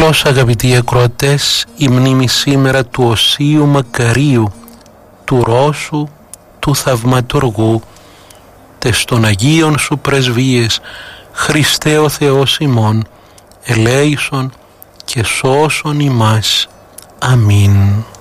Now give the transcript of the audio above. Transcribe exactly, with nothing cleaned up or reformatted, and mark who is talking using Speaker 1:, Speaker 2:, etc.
Speaker 1: Καλώς αγαπητοί ακροατές, η μνήμη σήμερα του Οσίου Μακαρίου, του Ρώσου, του Θαυματοργού, τες των Αγίων σου πρεσβείες, Χριστέ ο Θεός ημών, ελέησον και σώσον ημάς. Αμήν.